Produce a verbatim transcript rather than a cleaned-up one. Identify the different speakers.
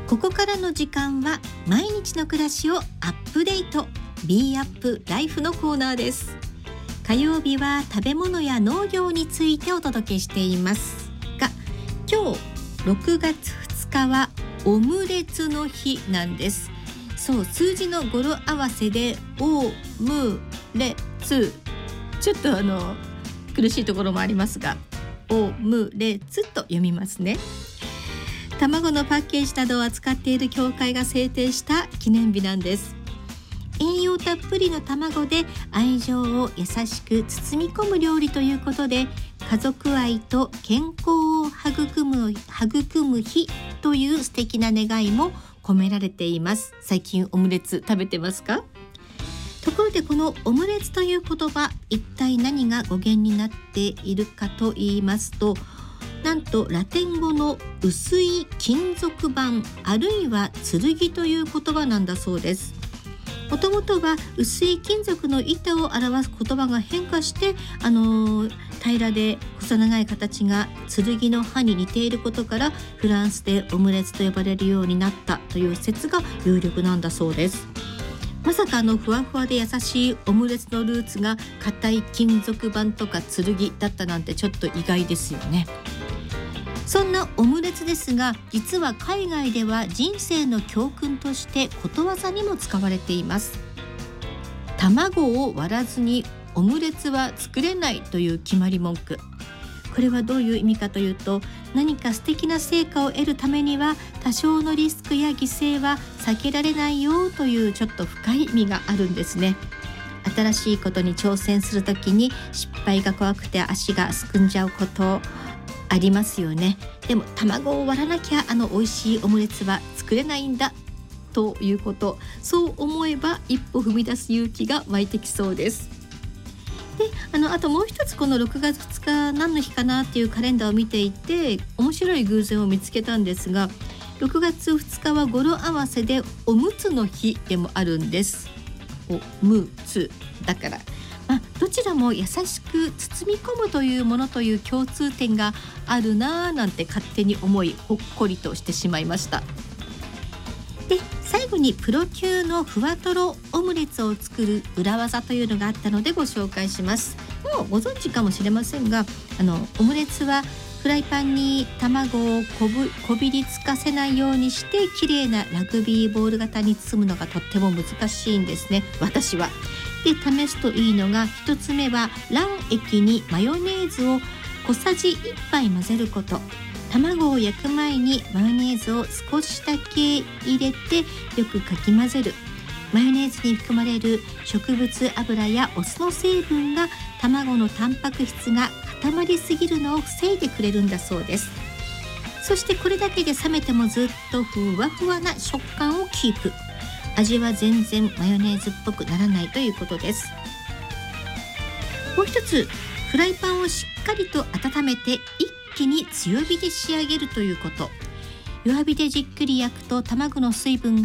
Speaker 1: ここからの時間は毎日の暮らしをアップデート B アップライフのコーナーです。火曜日は食べ物や農業についてお届けしていますが、今日ろくがつふつかはオムレツの日なんです。そう、数字の語呂合わせでオムレツ、ちょっとあの苦しいところもありますが、オムレツと読みますね。卵のパッケージなどを扱っている協会が制定した記念日なんです。栄養たっぷりの卵で愛情を優しく包み込む料理ということで、家族愛と健康を育む、育む日という素敵な願いも込められています。最近オムレツ食べてますか？ところでこのオムレツという言葉、一体何が語源になっているかと言いますと、なんとラテン語の薄い金属板あるいは剣という言葉なんだそうです。もともとは薄い金属の板を表す言葉が変化して、あのー、平らで細長い形が剣の刃に似ていることから、フランスでオムレツと呼ばれるようになったという説が有力なんだそうです。まさかあのふわふわで優しいオムレツのルーツが硬い金属板とか剣だったなんてちょっと意外ですよね。そんなオムレツですが、実は海外では人生の教訓としてことわざにも使われています。卵を割らずにオムレツは作れないという決まり文句。これはどういう意味かというと、何か素敵な成果を得るためには多少のリスクや犠牲は避けられないよというちょっと深い意味があるんですね。新しいことに挑戦するときに失敗が怖くて足がすくんじゃうことありますよね。でも卵を割らなきゃあの美味しいオムレツは作れないんだということ、そう思えば一歩踏み出す勇気が湧いてきそうです。で、あのあともう一つ、このろくがつふつか何の日かなっていうカレンダーを見ていて面白い偶然を見つけたんですが、ろくがつふつかは語呂合わせでおむつの日でもあるんです。おむつだから、まあ、どちらも優しく包み込むというものという共通点があるなぁなんて勝手に思い、ほっこりとしてしまいました。で、最後にプロ級のふわとろオムレツを作る裏技というのがあったのでご紹介します。もうご存知かもしれませんが、あのオムレツはフライパンに卵をこぶこびりつかせないようにして綺麗なラグビーボール型に包むのがとっても難しいんですね、私は。で、試すといいのが、一つ目は卵液にマヨネーズを小さじいっぱい混ぜること。卵を焼く前にマヨネーズを少しだけ入れてよくかき混ぜる。マヨネーズに含まれる植物油やお酢の成分が卵のタンパク質が固まりすぎるのを防いでくれるんだそうです。そしてこれだけで冷めてもずっとふわふわな食感をキープ。味は全然マヨネーズっぽくならないということです。もう一つ、フライパンをしっかりと温めて一気に強火で仕上げるということ。弱火でじっくり焼くと卵の水分が